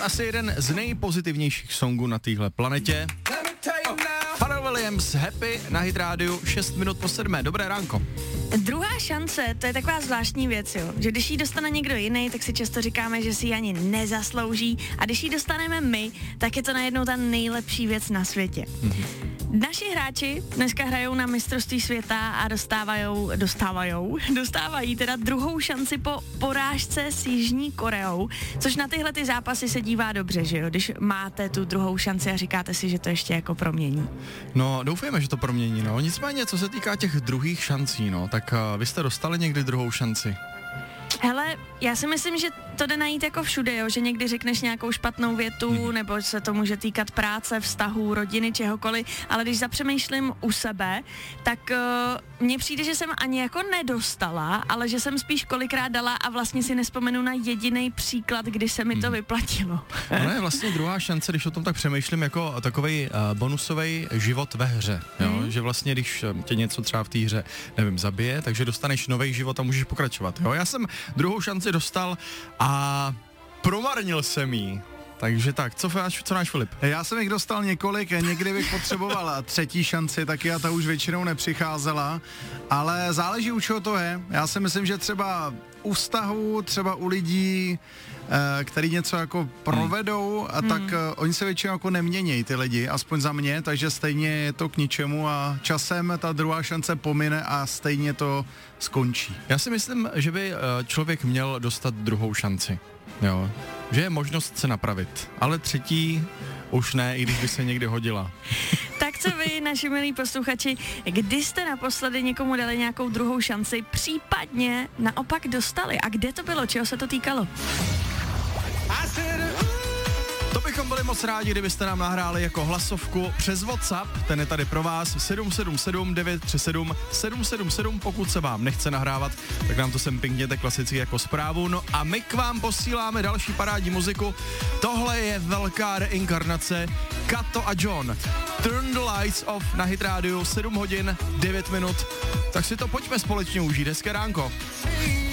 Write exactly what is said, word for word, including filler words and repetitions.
asi jeden z nejpozitivnějších songů na téhle planetě. Pharrell Williams, Happy na Hit Radio, šest minut po sedmé. Dobré ránko. Druhá šance, to je taková zvláštní věc, jo. Že když ji dostane někdo jiný, tak si často říkáme, že si ji ani nezaslouží, a když ji dostaneme my, tak je to najednou ta nejlepší věc na světě. Mm-hmm. Naši hráči dneska hrajou na mistrovství světa a dostávajou, dostávajou, dostávají teda druhou šanci po porážce s Jižní Koreou, což na tyhle ty zápasy se dívá dobře, že jo, když máte tu druhou šanci a říkáte si, že to ještě jako promění. No, doufejme, že to promění, no. Nicméně, co se týká těch druhých šancí, no, tak uh, vy jste dostali někdy druhou šanci? Hele, já si myslím, že to jde najít jako všude, jo? Že někdy řekneš nějakou špatnou větu, hmm. nebo se to může týkat práce, vztahů, rodiny, čehokoliv, ale když zapřemýšlím u sebe, tak uh, mně přijde, že jsem ani jako nedostala, ale že jsem spíš kolikrát dala a vlastně si nespomenu na jediný příklad, kdy se mi hmm. to vyplatilo. Ono je vlastně druhá šance, když o tom tak přemýšlím, jako takovej uh, bonusový život ve hře, jo? Hmm. Že vlastně, když tě něco třeba v té hře, nevím, zabije, takže dostaneš nový život a můžeš pokračovat, jo? Já jsem druhou šanci dostal a promarnil jsem jí. Takže tak, co náš, co náš Filip? Já jsem jich dostal několik, někdy bych potřeboval třetí šanci, taky a ta už většinou nepřicházela, ale záleží, u čeho to je. Já si myslím, že třeba u vztahu, třeba u lidí, který něco jako provedou, a hmm. tak oni se většinou jako neměnějí, ty lidi, aspoň za mě, takže stejně je to k ničemu a časem ta druhá šance pomine a stejně to skončí. Já si myslím, že by člověk měl dostat druhou šanci, jo, že je možnost se napravit, ale třetí už ne, i když by se někdy hodila. Tak co vy, naši milí posluchači, kdy jste naposledy někomu dali nějakou druhou šanci, případně naopak dostali, a kde to bylo, čeho se to týkalo? To bychom byli moc rádi, kdybyste nám nahráli jako hlasovku přes WhatsApp, ten je tady pro vás sedm sedm sedm devět tři sedm sedm sedm sedm, pokud se vám nechce nahrávat, tak nám to sem pingněte klasicky jako zprávu, no a my k vám posíláme další parádní muziku. Tohle je velká reinkarnace Kato a John. Turn the lights off na Hit Radio, sedm hodin devět minut, tak si to pojďme společně užít, hezké ránko.